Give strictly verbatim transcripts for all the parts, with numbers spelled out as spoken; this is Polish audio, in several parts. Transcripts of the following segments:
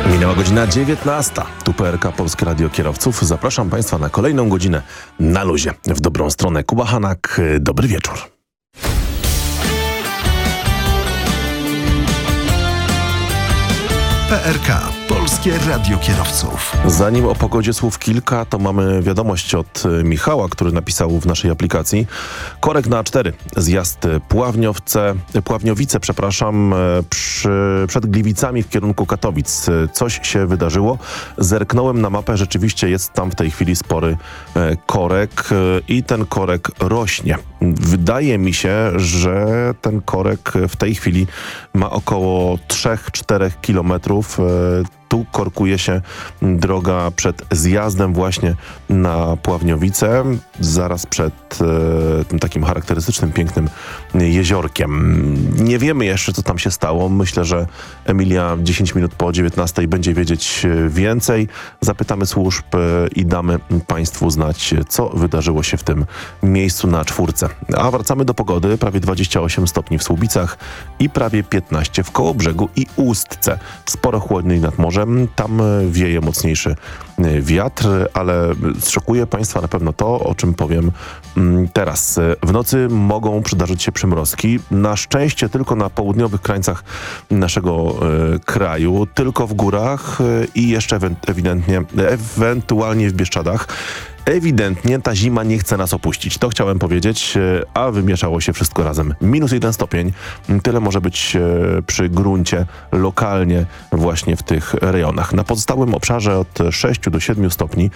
Minęła godzina dziewiętnasta. Tu P R K Polskie Radio Kierowców. Zapraszam Państwa na kolejną godzinę na luzie. W dobrą stronę Kuba Hanak. Dobry wieczór. P R K Polskie Radio Kierowców. Zanim o pogodzie słów kilka, to mamy wiadomość od Michała, który napisał w naszej aplikacji. Korek na A cztery. Zjazd Pławniowce, Pławniowice, przepraszam, przy, przed Gliwicami w kierunku Katowic. Coś się wydarzyło. Zerknąłem na mapę. Rzeczywiście jest tam w tej chwili spory korek i ten korek rośnie. Wydaje mi się, że ten korek w tej chwili ma około trzy do czterech kilometrów. Tu korkuje się droga przed zjazdem właśnie na Pławniowice, zaraz przed e, tym takim charakterystycznym, pięknym jeziorkiem. Nie wiemy jeszcze, co tam się stało. Myślę, że Emilia dziesięć minut po dziewiętnastej będzie wiedzieć więcej. Zapytamy służb i damy Państwu znać, co wydarzyło się w tym miejscu na czwórce. A wracamy do pogody. Prawie dwadzieścia osiem stopni w Słubicach i prawie piętnaście w Kołobrzegu i Ustce. Sporo chłodniej nad morzem. Tam wieje mocniejszy wiatr, ale zszokuje Państwa na pewno to, o czym powiem teraz. W nocy mogą przydarzyć się przymrozki. Na szczęście tylko na południowych krańcach naszego e, kraju, tylko w górach i jeszcze ewidentnie, ewentualnie w Bieszczadach. Ewidentnie ta zima nie chce nas opuścić. To chciałem powiedzieć, a wymieszało się wszystko razem. Minus jeden stopień. Tyle może być przy gruncie lokalnie właśnie w tych rejonach. Na pozostałym obszarze od sześciu do siedmiu stopni.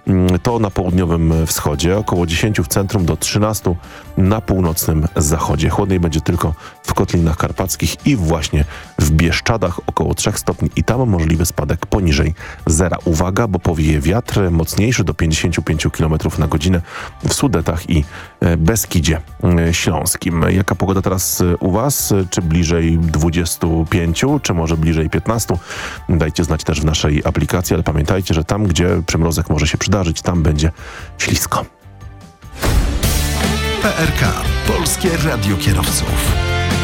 To na południowym wschodzie. Około dziesięciu w centrum do trzynastu na północnym zachodzie. Chłodniej będzie tylko w Kotlinach Karpackich i właśnie w Bieszczadach około trzech stopni i tam możliwy spadek poniżej zera. Uwaga, bo powieje wiatr mocniejszy do pięćdziesięciu pięciu kilometrów na godzinę w Sudetach i Beskidzie Śląskim. Jaka pogoda teraz u Was? Czy bliżej dwudziestu pięciu, czy może bliżej piętnastu? Dajcie znać też w naszej aplikacji, ale pamiętajcie, że tam, gdzie przymrozek może się przydarzyć, tam będzie ślisko. P R K Polskie Radio Kierowców.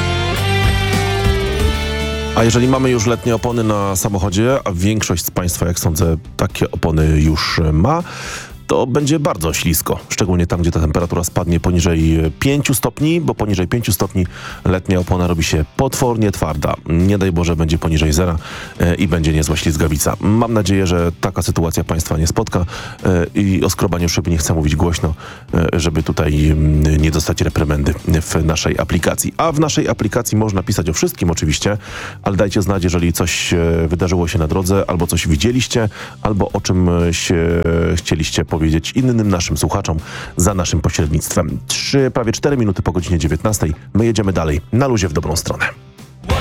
A jeżeli mamy już letnie opony na samochodzie, a większość z Państwa, jak sądzę, takie opony już ma, to będzie bardzo ślisko, szczególnie tam, gdzie ta temperatura spadnie poniżej pięciu stopni, bo poniżej pięciu stopni letnia opona robi się potwornie twarda. Nie daj Boże, będzie poniżej zera e, i będzie niezła ślizgawica. Mam nadzieję, że taka sytuacja Państwa nie spotka e, i o skrobaniu szyby nie chcę mówić głośno, e, żeby tutaj m, nie dostać reprymendy w naszej aplikacji. A w naszej aplikacji można pisać o wszystkim oczywiście, ale dajcie znać, jeżeli coś e, wydarzyło się na drodze, albo coś widzieliście, albo o czym się chcieliście powiedzieć powiedzieć innym naszym słuchaczom za naszym pośrednictwem. Trzy, prawie cztery minuty po godzinie dziewiętnastej. My jedziemy dalej na luzie w dobrą stronę.